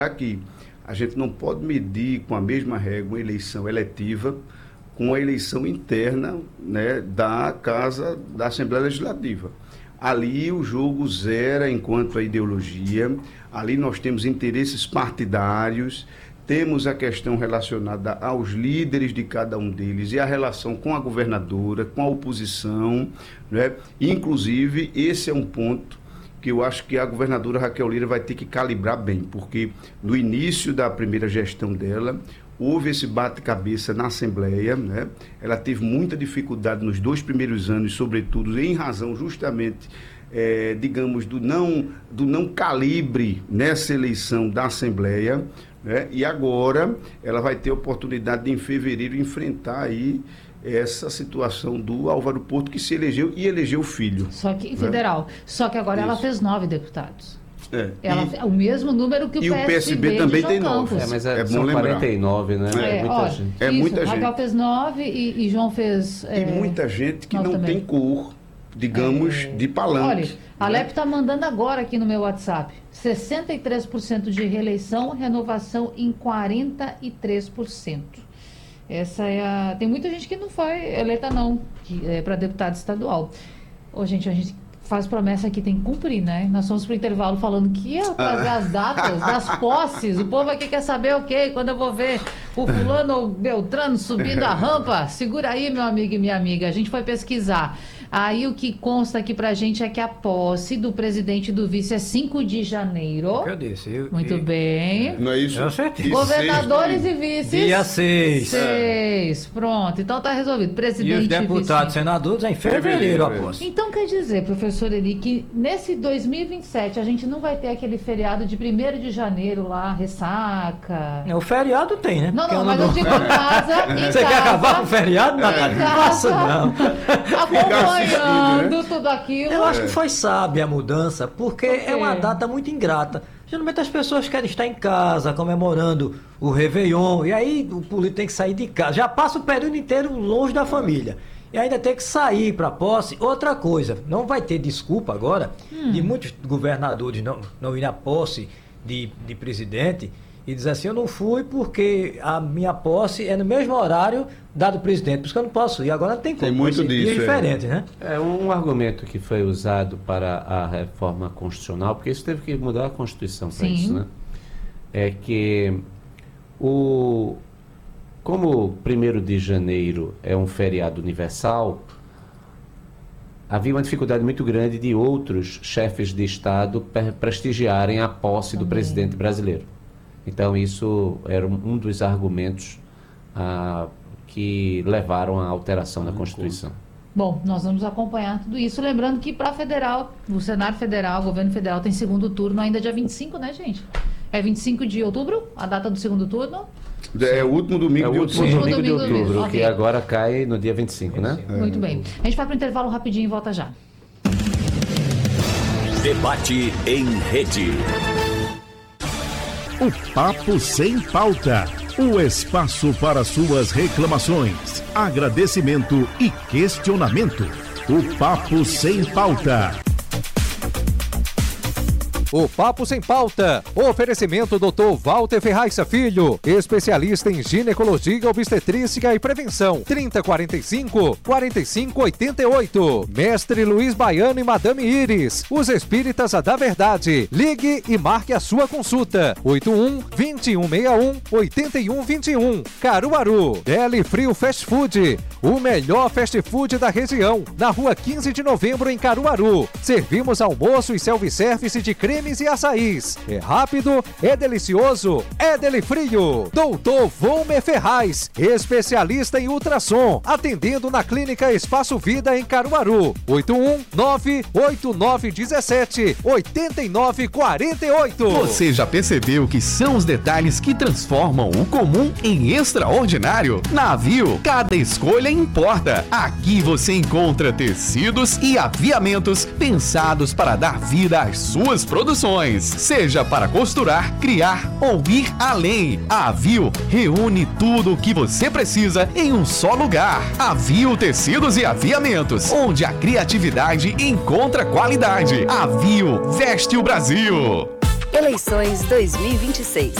que a gente não pode medir com a mesma régua uma eleição eletiva com a eleição interna, né, da Casa da Assembleia Legislativa. Ali o jogo zera enquanto a ideologia, ali nós temos interesses partidários, temos a questão relacionada aos líderes de cada um deles e a relação com a governadora, com a oposição, né? Inclusive, esse é um ponto que eu acho que a governadora Raquel Lira vai ter que calibrar bem, porque no início da primeira gestão dela, houve esse bate-cabeça na Assembleia, né? Ela teve muita dificuldade nos 2 primeiros anos, sobretudo em razão justamente, digamos, do não calibre nessa eleição da Assembleia, né? E agora ela vai ter a oportunidade de, em fevereiro, enfrentar aí essa situação do Álvaro Porto, que se elegeu e elegeu o filho. Só que, federal, só que agora ela fez 9 deputados. O mesmo número que o PSB. E o PSB também tem 9. Mas são lembrar. 49, né? Muita gente. É muita gente. Raquel fez 9 e João fez... E muita gente que não também tem cor, digamos, de palanque. Olha, a Alep está mandando agora aqui no meu WhatsApp. 63% de reeleição, renovação em 43%. Essa é a... Tem muita gente que não foi eleita, não, para deputado estadual. A gente faz promessa que tem que cumprir, né? Nós fomos para o intervalo falando que ia trazer as datas das posses. O povo aqui quer saber o quê? Quando eu vou ver o fulano ou Beltrano subindo a rampa? Segura aí, meu amigo e minha amiga. A gente foi pesquisar. Aí o que consta aqui pra gente é que a posse do presidente e do vice é 5 de janeiro. Eu disse. Muito bem. Não é isso? Eu acertei. Governadores e vices. Dia 6. 6. Pronto. Então tá resolvido. Presidente E os deputados vice. Senadores em fevereiro a posse. Então quer dizer, professor Eli, que nesse 2027 a gente não vai ter aquele feriado de 1º de janeiro lá, ressaca. O feriado tem, né? Não, mas eu digo em casa. Você quer acabar com o feriado, Natália? Não faça, não. Acompanhando tudo aquilo. Eu acho que foi sábia a mudança, porque é uma data muito ingrata. Geralmente as pessoas querem estar em casa, comemorando o Réveillon, e aí o político tem que sair de casa. Já passa o período inteiro longe da família. E ainda tem que sair para a posse. Outra coisa, não vai ter desculpa agora de muitos governadores não irem à posse de presidente e dizer assim, eu não fui porque a minha posse é no mesmo horário dado o presidente, por isso que eu não posso ir. Agora tem muito disso, diferente, né? É um argumento que foi usado para a reforma constitucional, porque isso teve que mudar a Constituição para isso, né? É que como 1º de janeiro é um feriado universal, havia uma dificuldade muito grande de outros chefes de Estado prestigiarem a posse do presidente brasileiro. Então, isso era um dos argumentos que levaram à alteração da Constituição. Bom, nós vamos acompanhar tudo isso. Lembrando que para federal, o Senado Federal, o governo federal tem segundo turno ainda dia 25, né, gente? É 25 de outubro, a data do segundo turno? É o último domingo de outubro. Que agora cai no dia 25, né? Muito bem. A gente vai para o intervalo rapidinho e volta já. Debate em rede. O Papo Sem Pauta. O espaço para suas reclamações, agradecimento e questionamento. O Papo Sem Pauta. O Papo Sem Pauta. Oferecimento Dr. Walter Ferraz Filho, especialista em ginecologia, obstetrícia e prevenção. 3045-4588. Mestre Luiz Baiano e Madame Iris, os espíritas da verdade. Ligue e marque a sua consulta. 81-2161-8121. Caruaru. Deli Frio Fast Food, o melhor fast food da região. Na rua 15 de novembro, em Caruaru. Servimos almoço e self-service de creme e açaís. É rápido, é delicioso, é Deli Frio. Doutor Volmer Ferraz, especialista em ultrassom, atendendo na Clínica Espaço Vida em Caruaru. 819-8947-8948. Você já percebeu que são os detalhes que transformam o comum em extraordinário? Na Aviu, cada escolha importa. Aqui você encontra tecidos e aviamentos pensados para dar vida às suas produções. Seja para costurar, criar ou ir além. A Aviu reúne tudo o que você precisa em um só lugar. Aviu Tecidos e Aviamentos, onde a criatividade encontra qualidade. Aviu veste o Brasil. Eleições 2026.